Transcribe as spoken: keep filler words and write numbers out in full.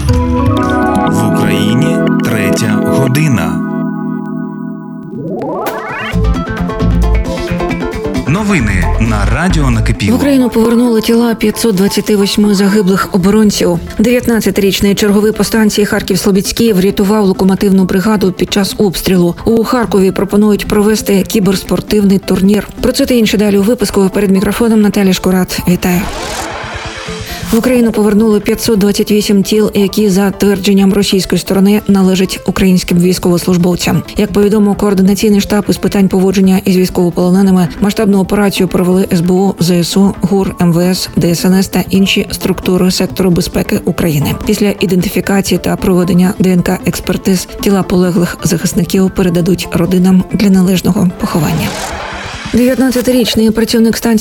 В Україні третя година. Новини на радіо Накипіло. В Україну повернули тіла п'ятсот двадцять вісім загиблих оборонців. дев'ятнадцятирічний черговий по станції Харків-Слобідський врятував локомотивну бригаду під час обстрілу. У Харкові пропонують провести кіберспортивний турнір. Про це та інше далі у випуску. Перед мікрофоном Наталя Шкурат. Вітаю. В Україну повернули п'ятсот двадцять вісім тіл, які, за твердженням російської сторони, належать українським військовослужбовцям. Як повідомив координаційний штаб із питань поводження із військовополоненими, масштабну операцію провели ес бе у, зе ес у, ГУР, ем ве ес, де ес ен ес та інші структури сектору безпеки України. Після ідентифікації та проведення де ен ка експертиз тіла полеглих захисників передадуть родинам для належного поховання. дев'ятнадцятирічний працівник станції